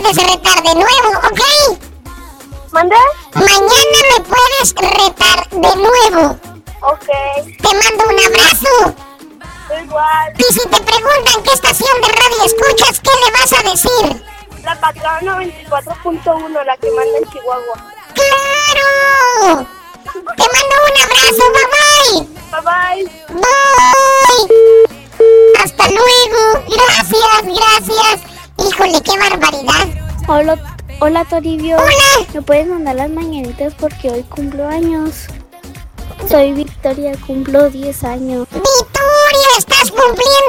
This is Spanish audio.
puedes retar de nuevo, ¿ok? ¿Mande? Mañana me puedes retar de nuevo. Ok. Te mando un abrazo. Igual. Y si te preguntan qué estación de radio escuchas, ¿qué le vas a decir? La Patrona 94.1, la que manda en Chihuahua. ¡Claro! Te mando un abrazo, bye bye. Bye bye. Bye. Hasta luego. Gracias. Híjole, qué barbaridad. Hola Toribio. Hola. ¿Me puedes mandar las mañanitas porque hoy cumplo años? Soy Victoria, cumplo 10 años. Victoria, estás cumpliendo